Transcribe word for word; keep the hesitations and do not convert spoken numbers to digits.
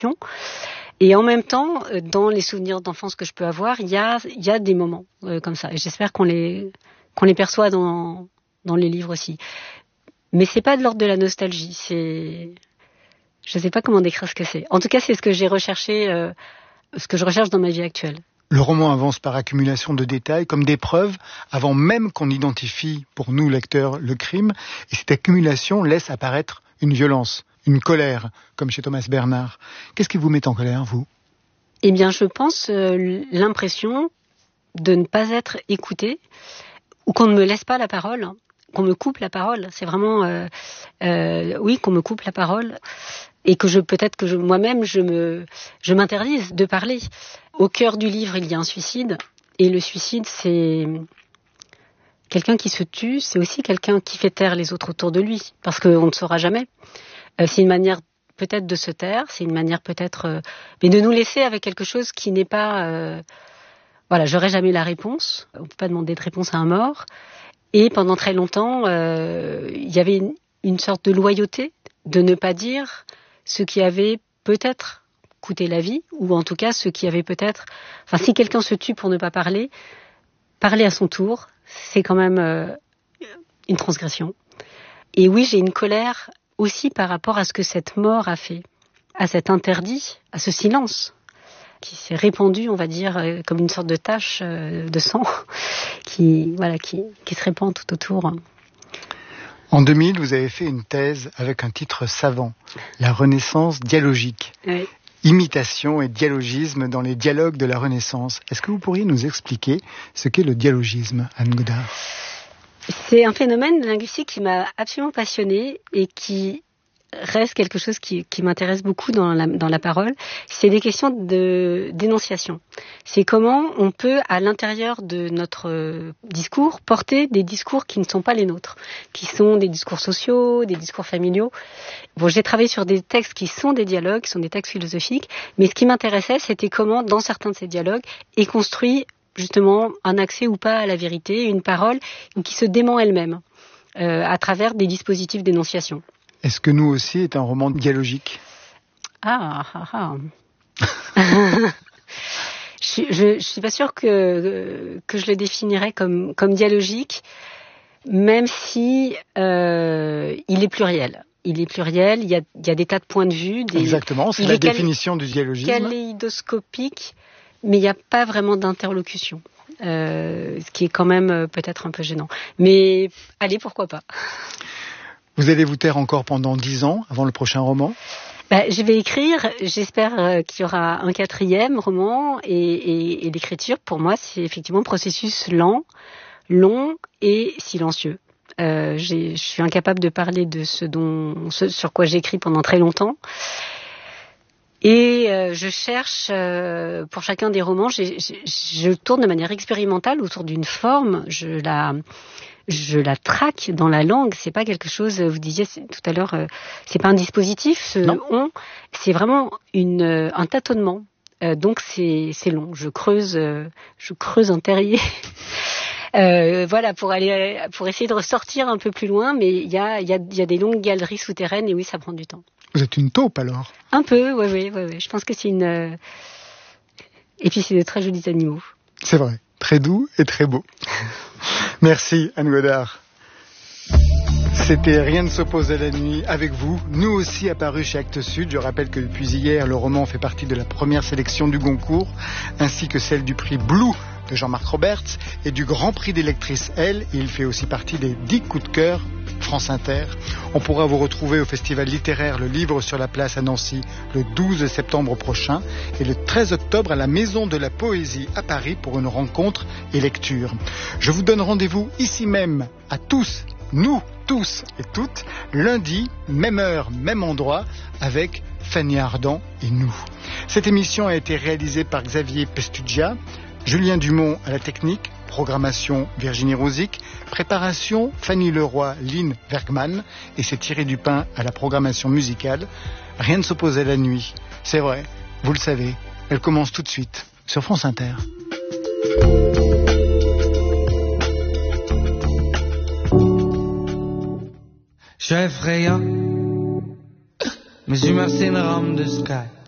Et en même temps, dans les souvenirs d'enfance que je peux avoir, il y a, il y a des moments euh, comme ça. Et j'espère qu'on les, qu'on les perçoit dans, dans les livres aussi. Mais c'est pas de l'ordre de la nostalgie. C'est, je sais pas comment décrire ce que c'est. En tout cas, c'est ce que j'ai recherché, euh, ce que je recherche dans ma vie actuelle. Le roman avance par accumulation de détails, comme des preuves, avant même qu'on identifie, pour nous lecteurs, le crime. Et cette accumulation laisse apparaître une violence, une colère, comme chez Thomas Bernhard. Qu'est-ce qui vous met en colère, vous ? Eh bien, je pense euh, l'impression de ne pas être écoutée, ou qu'on ne me laisse pas la parole, qu'on me coupe la parole. C'est vraiment, euh, euh, oui, qu'on me coupe la parole. Et que je, peut-être que je, moi-même, je me, je m'interdise de parler. Au cœur du livre, il y a un suicide. Et le suicide, c'est quelqu'un qui se tue, c'est aussi quelqu'un qui fait taire les autres autour de lui. Parce qu'on ne saura jamais. Euh, c'est une manière peut-être de se taire, c'est une manière peut-être, euh, mais de nous laisser avec quelque chose qui n'est pas, euh, voilà, j'aurai jamais la réponse. On peut pas demander de réponse à un mort. Et pendant très longtemps, euh, il y avait une, une sorte de loyauté de ne pas dire ce qui avait peut-être coûté la vie, ou en tout cas ce qui avait peut-être... Enfin, si quelqu'un se tue pour ne pas parler, parler à son tour, c'est quand même euh, une transgression. Et oui, j'ai une colère aussi par rapport à ce que cette mort a fait, à cet interdit, à ce silence qui s'est répandu, on va dire, euh, comme une sorte de tache euh, de sang qui, voilà, qui, qui se répand tout autour. En deux mille, vous avez fait une thèse avec un titre savant, La Renaissance dialogique. Oui. Imitation et dialogisme dans les dialogues de la Renaissance. Est-ce que vous pourriez nous expliquer ce qu'est le dialogisme, Anne Godard ? C'est un phénomène linguistique qui m'a absolument passionnée et qui reste quelque chose qui, qui m'intéresse beaucoup dans la, dans la parole. C'est des questions de d'énonciation. C'est comment on peut, à l'intérieur de notre discours, porter des discours qui ne sont pas les nôtres, qui sont des discours sociaux, des discours familiaux. Bon, j'ai travaillé sur des textes qui sont des dialogues, qui sont des textes philosophiques, mais ce qui m'intéressait, c'était comment, dans certains de ces dialogues, est construit justement un accès ou pas à la vérité, une parole qui se dément elle-même euh, à travers des dispositifs d'énonciation. Est-ce que Nous aussi est un roman dialogique ? Ah, ah, ah. Je ne suis pas sûre que, que je le définirais comme, comme dialogique, même si euh, il est pluriel. Il est pluriel, il y a, il y a des tas de points de vue. Des, Exactement, c'est la définition du dialogisme. Kaléidoscopique, mais il n'y a pas vraiment d'interlocution, euh, ce qui est quand même euh, peut-être un peu gênant. Mais allez, pourquoi pas. Vous allez vous taire encore pendant dix ans avant le prochain roman ? Bah, je vais écrire, j'espère euh, qu'il y aura un quatrième roman et, et, et l'écriture, pour moi, c'est effectivement un processus lent, long et silencieux. Euh, j'ai, je suis incapable de parler de ce, dont, ce sur quoi j'écris pendant très longtemps. Et euh, je cherche, euh, pour chacun des romans, j'ai, j'ai, je tourne de manière expérimentale autour d'une forme, je la... je la traque dans la langue, c'est pas quelque chose, vous disiez tout à l'heure, euh, c'est pas un dispositif, ce on, c'est vraiment une, euh, un tâtonnement. Euh, donc c'est, c'est long, je creuse, euh, je creuse un terrier. euh, voilà, pour aller, pour essayer de ressortir un peu plus loin, mais il y a, il y a, il y a des longues galeries souterraines et oui, ça prend du temps. Vous êtes une taupe alors ? Un peu, oui, oui, oui, oui. Je pense que c'est une, euh... et puis c'est de très jolis animaux. C'est vrai, très doux et très beau. Merci Anne Godard. C'était Rien ne s'oppose à la nuit avec vous, Nous aussi apparu chez Actes Sud. Je rappelle que depuis hier, le roman fait partie de la première sélection du Goncourt, ainsi que celle du prix Blue de Jean-Marc Roberts et du Grand Prix des lectrices L. Il fait aussi partie des dix coups de cœur France Inter. On pourra vous retrouver au Festival littéraire Le Livre sur la Place à Nancy le douze septembre prochain et le treize octobre à la Maison de la Poésie à Paris pour une rencontre et lecture. Je vous donne rendez-vous ici même à tous, nous tous et toutes, lundi, même heure, même endroit, avec Fanny Ardant et nous. Cette émission a été réalisée par Xavier Pestugia, Julien Dumont à la technique, programmation Virginie Rosic, préparation Fanny Leroy, Lynn Bergman et c'est Thierry Dupin à la programmation musicale. Rien ne s'oppose à la nuit. C'est vrai, vous le savez, elle commence tout de suite sur France Inter. Je suis effrayant, mais je suis une rame de sky.